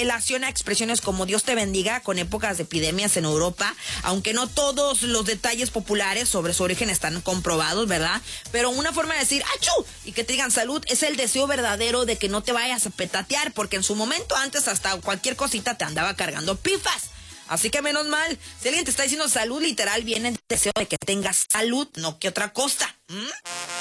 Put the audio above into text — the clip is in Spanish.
relaciona expresiones como Dios te bendiga con épocas de epidemias en Europa, aunque no todos los detalles populares sobre su origen están comprobados, ¿verdad? Pero una forma de decir ¡achú! Y que te digan salud es el deseo verdadero de que no te vayas a petatear, porque en su momento antes hasta cualquier cosita te andaba cargando pifas. Así que menos mal, si alguien te está diciendo salud, literal viene el deseo de que tengas salud, no que otra cosa.